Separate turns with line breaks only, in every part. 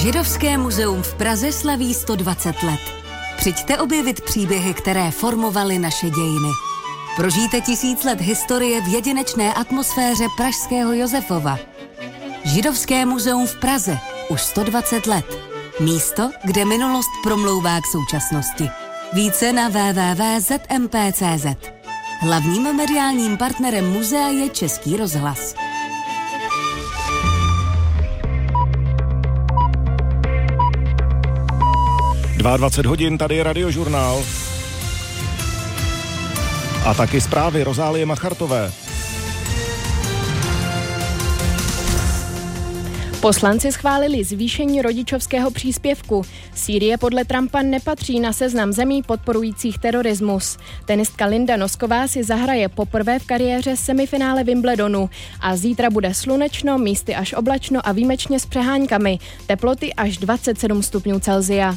Židovské muzeum v Praze slaví 120 let. Přijďte objevit příběhy, které formovaly naše dějiny. Prožijte 1000 let historie v jedinečné atmosféře pražského Josefova. Židovské muzeum v Praze. Už 120 let. Místo, kde minulost promlouvá k současnosti. Více na www.zmp.cz. Hlavním mediálním partnerem muzea je Český rozhlas.
Dvá 20 hodin, tady je Radiožurnál. A taky zprávy Rozálie Machartové.
Poslanci schválili zvýšení rodičovského příspěvku. Sýrie podle Trumpa nepatří na seznam zemí podporujících terorismus. Tenistka Linda Nosková si zahraje poprvé v kariéře semifinále Wimbledonu. A zítra bude slunečno, místy až oblačno a výjimečně s přeháňkami. Teploty až 27 stupňů Celsia.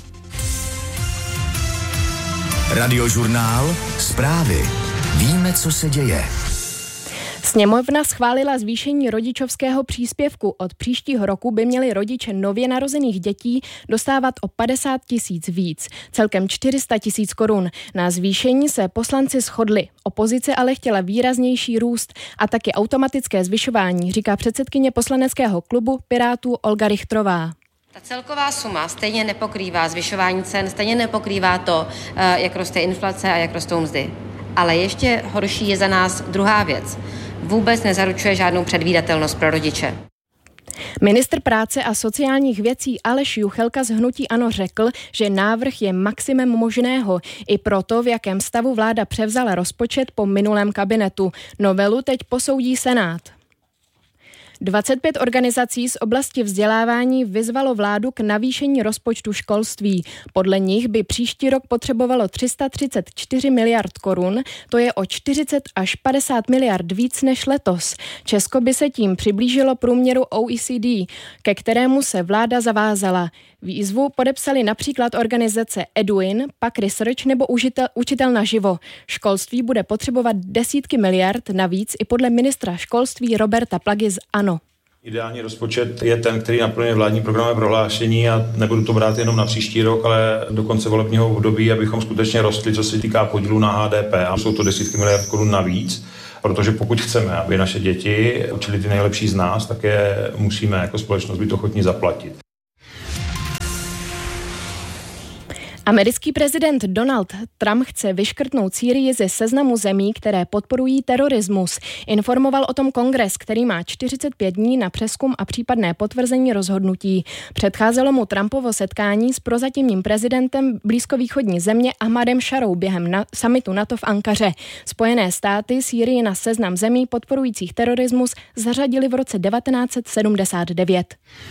Radiožurnál, zprávy. Víme, co se děje.
Sněmovna schválila zvýšení rodičovského příspěvku. Od příštího roku by měli rodiče nově narozených dětí dostávat o 50 000 víc, celkem 400 000 korun. Na zvýšení se poslanci shodli. Opozice ale chtěla výraznější růst a taky automatické zvyšování, říká předsedkyně poslaneckého klubu Pirátů Olga Richtrová.
Ta celková suma stejně nepokrývá zvyšování cen, stejně nepokrývá to, jak roste inflace a jak rostou mzdy. Ale ještě horší je za nás druhá věc. Vůbec nezaručuje žádnou předvídatelnost pro rodiče.
Ministr práce a sociálních věcí Aleš Juchelka z hnutí ANO řekl, že návrh je maximum možného. I proto, v jakém stavu vláda převzala rozpočet po minulém kabinetu. Novelu teď posoudí Senát. 25 organizací z oblasti vzdělávání vyzvalo vládu k navýšení rozpočtu školství. Podle nich by příští rok potřebovalo 334 miliard korun, to je o 40 až 50 miliard víc než letos. Česko by se tím přiblížilo průměru OECD, ke kterému se vláda zavázala. Výzvu podepsali například organizace Eduin, PAK Research nebo Učitel naživo. Školství bude potřebovat desítky miliard, navíc i podle ministra školství Roberta Plagy z ANO.
Ideální rozpočet je ten, který naplňuje vládní programové prohlášení a nebudu to brát jenom na příští rok, ale do konce volebního období, abychom skutečně rostli, co se týká podílu na HDP. A jsou to desítky miliard korun navíc, protože pokud chceme, aby naše děti učili ty nejlepší z nás, tak je musíme jako společnost být ochotní zaplatit.
Americký prezident Donald Trump chce vyškrtnout Sýrii ze seznamu zemí, které podporují terorismus. Informoval o tom kongres, který má 45 dní na přezkum a případné potvrzení rozhodnutí. Předcházelo mu Trumpovo setkání s prozatímním prezidentem blízkovýchodní země Ahmadem Šarou během summitu NATO v Ankaře. Spojené státy Sýrii na seznam zemí podporujících terorismus zařadili v roce 1979.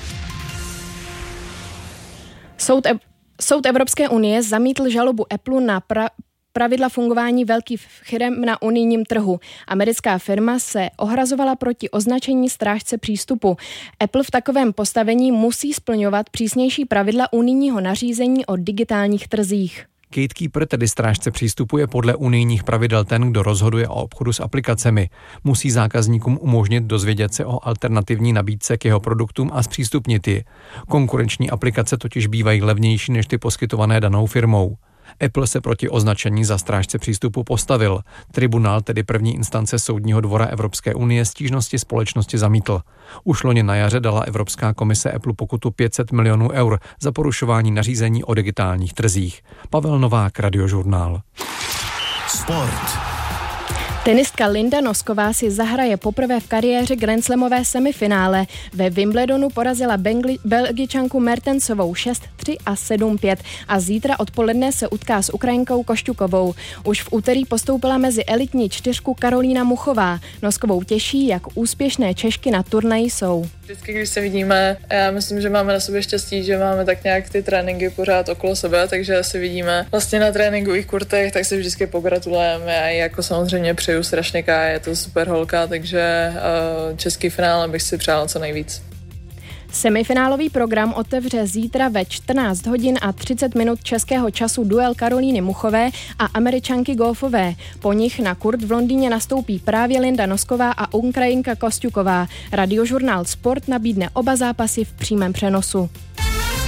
Soud Evropské unie zamítl žalobu Apple na pravidla fungování velkých firem na unijním trhu. Americká firma se ohrazovala proti označení strážce přístupu. Apple v takovém postavení musí splňovat přísnější pravidla unijního nařízení o digitálních trzích.
Gatekeeper, tedy strážce přístupu, je podle unijních pravidel ten, kdo rozhoduje o obchodu s aplikacemi. Musí zákazníkům umožnit dozvědět se o alternativní nabídce k jeho produktům a zpřístupnit ji. Konkurenční aplikace totiž bývají levnější než ty poskytované danou firmou. Apple se proti označení za strážce přístupu postavil. Tribunál, tedy první instance Soudního dvora Evropské unie, stížnosti společnosti zamítl. Už loni na jaře dala Evropská komise Apple pokutu 500 milionů eur za porušování nařízení o digitálních trzích. Pavel Novák, Radiožurnál.
Sport.
Tenistka Linda Nosková si zahraje poprvé v kariéře grandslamové semifinále. Ve Wimbledonu porazila Belgičanku Mertensovou 6-3 a 7-5 a zítra odpoledne se utká s Ukrajinkou Košťukovou. Už v úterý postoupila mezi elitní čtyřku Karolína Muchová. Noskovou těší, jak úspěšné Češky na turnaji jsou.
Vždycky, když se vidíme, já myslím, že máme na sobě štěstí, že máme tak nějak ty tréninky pořád okolo sebe, takže se vidíme vlastně na tréninkových kurtech, tak si vždycky pogratulujeme a jako samozřejmě přeju strašně Kája, je to super holka, takže český finále bych si přála co nejvíc.
Semifinálový program otevře zítra ve 14 hodin a 30 minut českého času duel Karolíny Muchové a Američanky Goffové. Po nich na kurt v Londýně nastoupí právě Linda Nosková a Ukrajinka Košťuková. Radiožurnál Sport nabídne oba zápasy v přímém přenosu.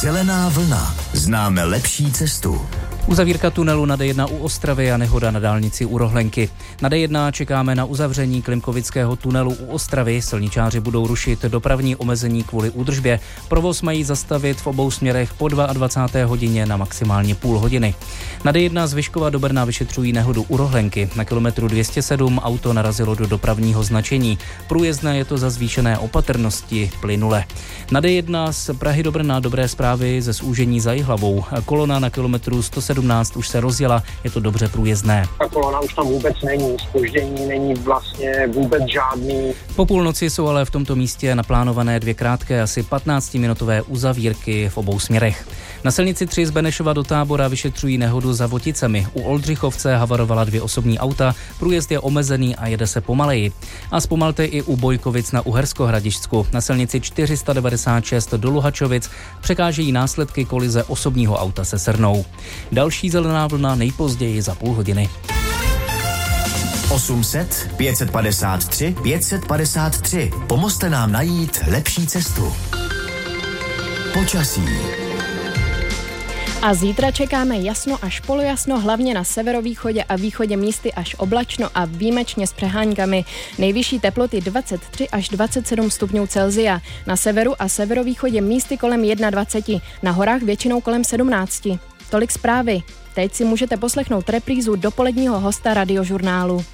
Zelená vlna. Známe lepší cestu.
Uzavírka tunelu na D1 u Ostravy a nehoda na dálnici u Rohlenky. Na D1 čekáme na uzavření Klimkovického tunelu u Ostravy. Silničáři budou rušit dopravní omezení kvůli údržbě. Provoz mají zastavit v obou směrech po 22. hodině na maximálně půl hodiny. Na D1 z Vyškova do Brna vyšetřují nehodu u Rohlenky. Na kilometru 207 auto narazilo do dopravního značení. Průjezdné je to za zvýšené opatrnosti plynule. Na D1 z Prahy do Brna dobré zprávy ze zúžení za Jihlavou. Kolona na kilometru 117 už se rozjela, je to dobře průjezdné.
Ta kolona už tam vůbec není, zpoždění není vlastně vůbec žádný.
Po půlnoci jsou ale v tomto místě naplánované 2 krátké, asi 15-minutové uzavírky v obou směrech. Na silnici 3 z Benešova do Tábora vyšetřují nehodu za Voticemi. U Oldřichovce havarovala 2 osobní auta, průjezd je omezený a jede se pomaleji. A zpomalte i u Bojkovic na Uherskohradišťsku. Na silnici 496 do Luhačovic překážejí následky kolize osobního auta se srnou. Další zelená vlna nejpozději za půl hodiny.
800 553 553. Pomozte nám najít lepší cestu. Počasí.
A zítra čekáme jasno až polojasno, hlavně na severovýchodě a východě místy až oblačno a výjimečně s přeháňkami. Nejvyšší teploty 23 až 27 stupňů Celsia. Na severu a severovýchodě místy kolem 21, na horách většinou kolem 17. Tolik zprávy. Teď si můžete poslechnout reprízu dopoledního hosta Radiožurnálu.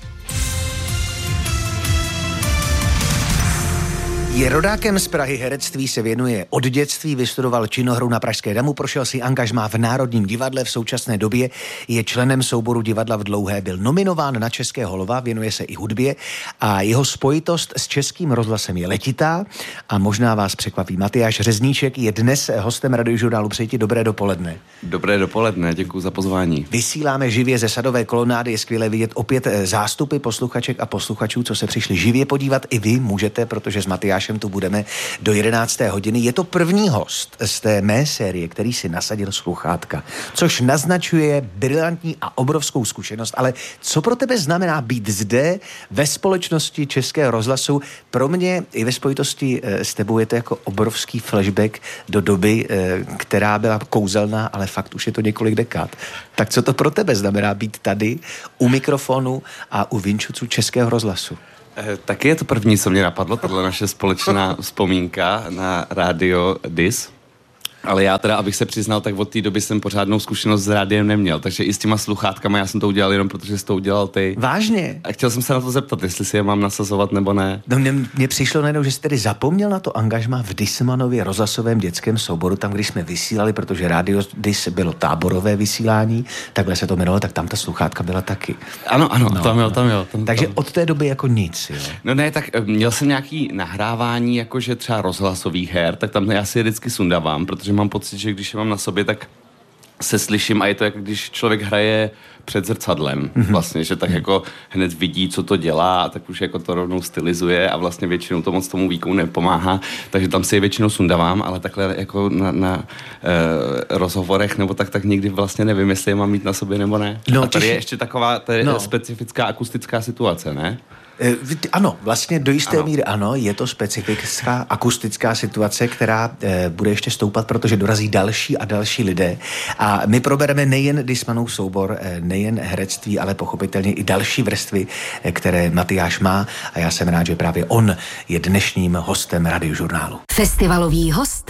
Je rodákem z Prahy, herectví se věnuje od dětství, vystudoval činohru na Pražské damu, prošel si angažmá v Národním divadle, v současné době je členem souboru Divadla v Dlouhé, byl nominován na Českého lva, věnuje se i hudbě a jeho spojitost s Českým rozhlasem je letitá a možná vás překvapí. Matyáš Řezníček je dnes hostem Radiožurnálu. Přeji ti dobré dopoledne.
Dobré dopoledne, děkuji za pozvání.
Vysíláme živě ze Sadové kolonády, je skvělé vidět opět zástupy posluchaček a posluchačů, co se přišli živě podívat. I vy můžete, protože s Matyášem tu budeme do 11. hodiny. Je to první host z té mé série, který si nasadil sluchátka, což naznačuje brilantní a obrovskou zkušenost, ale co pro tebe znamená být zde ve společnosti Českého rozhlasu? Pro mě i ve spojitosti s tebou je to jako obrovský flashback do doby, která byla kouzelná, ale fakt už je to několik dekád. Tak co to pro tebe znamená být tady u mikrofonu a u vinčuců Českého rozhlasu?
Taky je to první, co mě napadlo, tato naše společná vzpomínka na rádio DIS. Ale já teda, abych se přiznal, tak od té doby jsem pořádnou zkušenost s rádiem neměl, takže i s těma sluchátkama já jsem to udělal jenom protože jsi to udělal ty.
Vážně?
A chtěl jsem se na to zeptat, jestli si je mám nasazovat nebo ne.
No mně přišlo najednou, že jsi tedy zapomněl na to angažmá v Dismanově rozhlasovém dětském souboru, tam, když jsme vysílali, protože rádio Dis bylo táborové vysílání, takhle se to jmenovalo, tak tam ta sluchátka byla taky.
Ano, no, tam jo.
Takže od té doby jako nic, jo?
No ne, tak měl jsem nějaký nahrávání, jakože třeba rozhlasových her, tak tam já si je vždycky sundávám, protože mám pocit, že když je mám na sobě, tak se slyším a je to jako když člověk hraje před zrcadlem vlastně, že tak jako hned vidí, co to dělá a tak už jako to rovnou stylizuje a vlastně většinou to moc tomu výkonu nepomáhá, takže tam si je většinou sundávám, ale takhle jako na rozhovorech nebo tak nikdy vlastně nevím, jestli je mám mít na sobě nebo ne. No, a tady je ještě taková specifická akustická situace, ne?
Ano, vlastně do jisté míry ano, je to specifická akustická situace, která bude ještě stoupat, protože dorazí další a další lidé. A my probereme nejen Dismanův soubor, nejen herectví, ale pochopitelně i další vrstvy, které Matyáš má. A já jsem rád, že právě on je dnešním hostem Radiožurnálu.
Festivalový host